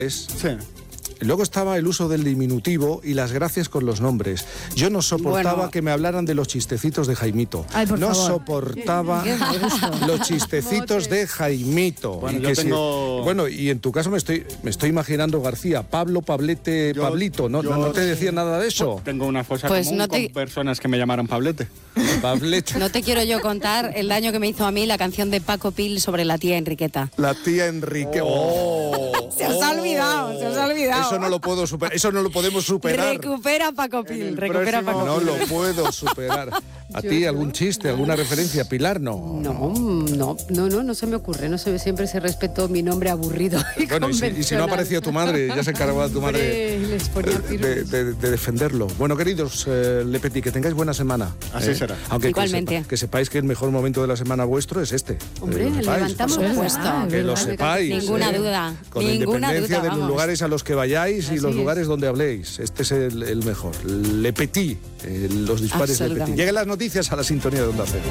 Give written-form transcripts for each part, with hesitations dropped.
Sí. Luego estaba el uso del diminutivo y las gracias con los nombres. Yo no soportaba que me hablaran de los chistecitos de Jaimito. Ay, por no favor. soportaba los chistecitos de Jaimito. Bueno, y yo tengo... bueno, y en tu caso me estoy imaginando García, Pablo, Pablete, Pablito. ¿No te decía nada de eso? Tengo una fosa Pues común con personas que me llamaran Pablete. Pablete. No te quiero yo contar el daño que me hizo a mí la canción de Paco Pil sobre la tía Enriqueta. La tía Enrique. Se os ha olvidado. Eso no lo puedo superar. Eso no lo podemos superar. Recupera Paco Pil, recupera Paco Pil. No lo puedo superar. ¿A ti algún chiste, alguna referencia? Pilar, no. No se me ocurre. No sé, siempre se respetó mi nombre aburrido. Bueno, y si no aparecía tu madre, ya se encargaba tu madre de defenderlo. Bueno, queridos Le Petit, que tengáis buena semana. Así será. Aunque igualmente. que sepáis que el mejor momento de la semana vuestro es este. Hombre, levantamos por supuesto. Que lo sepáis. Ninguna duda. Con Ninguna independencia duda, de los lugares a los que vayáis y los lugares donde habléis. Este es el mejor. Le Petit, los dispares Le Petit. Lleguen las noticias a la sintonía de Onda Cero.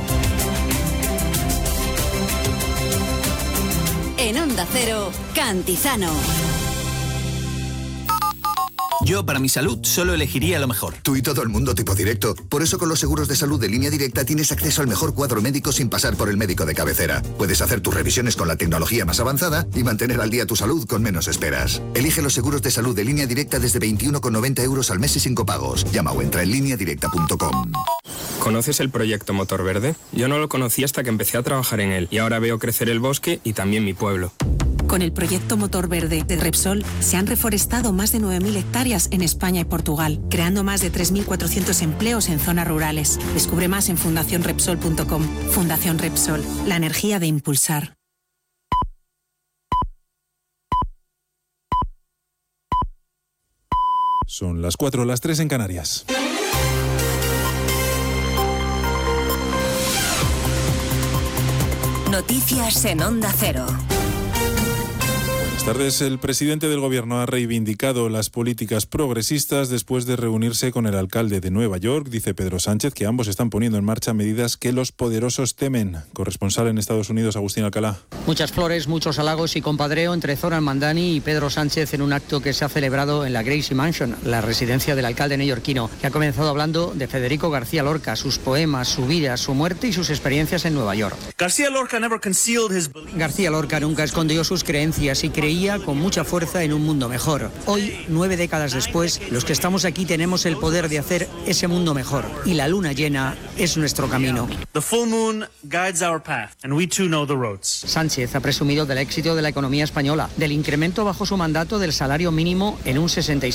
En Onda Cero, Cantizano. Yo, para mi salud, solo elegiría lo mejor. Tú y todo el mundo tipo directo. Por eso con los seguros de salud de Línea Directa tienes acceso al mejor cuadro médico sin pasar por el médico de cabecera. Puedes hacer tus revisiones con la tecnología más avanzada y mantener al día tu salud con menos esperas. Elige los seguros de salud de Línea Directa desde 21,90 € al mes y sin copagos. Llama o entra en lineadirecta.com. ¿Conoces el proyecto Motor Verde? Yo no lo conocí hasta que empecé a trabajar en él y ahora veo crecer el bosque y también mi pueblo. Con el proyecto Motor Verde de Repsol se han reforestado más de 9.000 hectáreas en España y Portugal, creando más de 3.400 empleos en zonas rurales. Descubre más en fundacionrepsol.com. Fundación Repsol, la energía de impulsar. Son las 4, las 3 en Canarias. Noticias en Onda Cero. Buenas tardes. El presidente del Gobierno ha reivindicado las políticas progresistas después de reunirse con el alcalde de Nueva York. Dice Pedro Sánchez que ambos están poniendo en marcha medidas que los poderosos temen. Corresponsal en Estados Unidos, Agustín Alcalá. Muchas flores, muchos halagos y compadreo entre Zoran Mandani y Pedro Sánchez en un acto que se ha celebrado en la Gracie Mansion, la residencia del alcalde neoyorquino, que ha comenzado hablando de Federico García Lorca, sus poemas, su vida, su muerte y sus experiencias en Nueva York. García Lorca nunca escondió sus creencias y creía con mucha fuerza en un mundo mejor. Hoy, 9 décadas después, los que estamos aquí tenemos el poder de hacer ese mundo mejor y la luna llena es nuestro camino. The full moon guides our path and we too know the roads. Sánchez ha presumido del éxito de la economía española, del incremento bajo su mandato del salario mínimo en un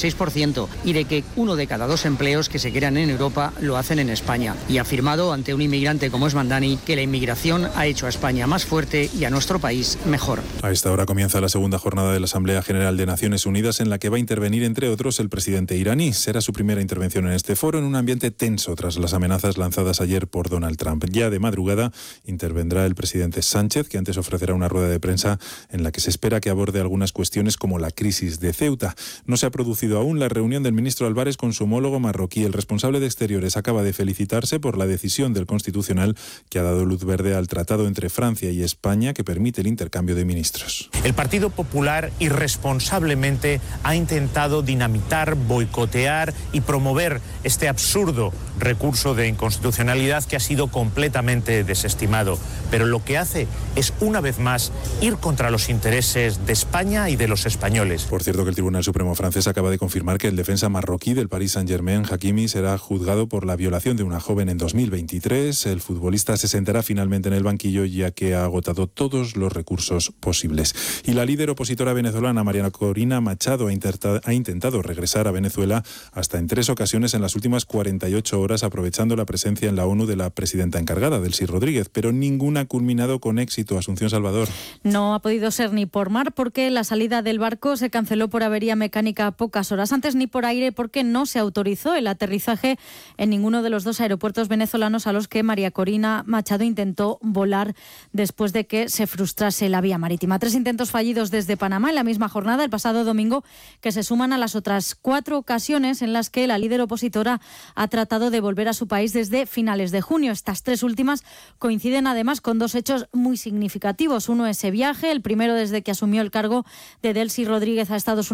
66% y de que 1 de cada 2 empleos que se crean en Europa lo hacen en España. Y ha afirmado ante un inmigrante como es Mandani que la inmigración ha hecho a España más fuerte y a nuestro país mejor. A esta hora comienza la segunda jornada de la Asamblea General de Naciones Unidas en la que va a intervenir, entre otros, el presidente iraní. Será su primera intervención en este foro en un ambiente tenso tras las amenazas lanzadas ayer por Donald Trump. Ya de madrugada intervendrá el presidente Sánchez, que antes ofrecerá una rueda de prensa en la que se espera que aborde algunas cuestiones como la crisis de Ceuta. No se ha producido aún la reunión del ministro Álvarez con su homólogo marroquí. El responsable de Exteriores acaba de felicitarse por la decisión del Constitucional que ha dado luz verde al tratado entre Francia y España que permite el intercambio de ministros. El Partido Popular irresponsablemente ha intentado dinamitar, boicotear y promover este absurdo recurso de inconstitucionalidad que ha sido completamente desestimado. Pero lo que hace es, una vez más, ir contra los intereses de España y de los españoles. Por cierto, que el Tribunal Supremo francés acaba de confirmar que el defensa marroquí del Paris Saint-Germain, Hakimi, será juzgado por la violación de una joven en 2023. El futbolista se sentará finalmente en el banquillo ya que ha agotado todos los recursos posibles. Y la líder opositora venezolana, Mariana Corina Machado, ha intentado regresar a Venezuela hasta en 3 ocasiones en las últimas 48 horas, aprovechando la presencia en la ONU de la presidenta encargada, Delcy Rodríguez, pero ninguna ha culminado con éxito. Asunción Salvador. No ha podido ser ni por mar porque la salida del barco se canceló por avería mecánica a pocas horas antes, ni por aire porque no se autorizó el aterrizaje en ninguno de los 2 aeropuertos venezolanos a los que María Corina Machado intentó volar después de que se frustrase la vía marítima. 3 intentos fallidos desde desde Panamá en la misma jornada, el pasado domingo, que se suman a las otras 4 ocasiones en las que la líder opositora ha tratado de volver a su país desde finales de junio. Estas 3 últimas coinciden además con 2 hechos muy significativos. Uno, ese viaje, el primero desde que asumió el cargo de Delcy Rodríguez a Estados Unidos